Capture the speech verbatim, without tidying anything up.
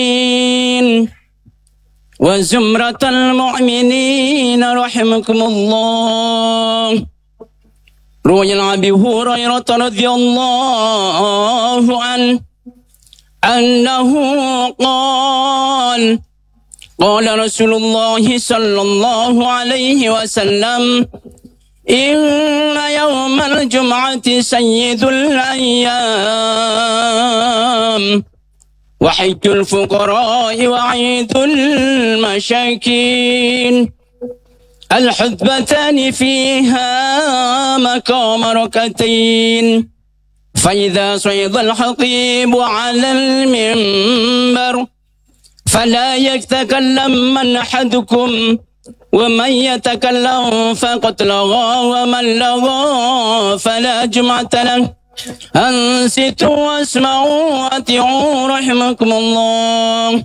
وزمرة المؤمنين رحمكم الله. روي عن أبي هريرة رضي الله عنه أنه قال قال رسول الله صلى الله عليه وسلم إن يوم الجمعة سيد الأيام وحج الفقراء وعيد المساكين الحثبتان فيها مقام ركعتين فإذا صعد الخطيب على المنبر فلا يتكلم من أحدكم ومن يتكلم فقد لغى ومن لغى فلا جمعة له. أنصتوا واسمعوا وأطيعوا رحمكم الله.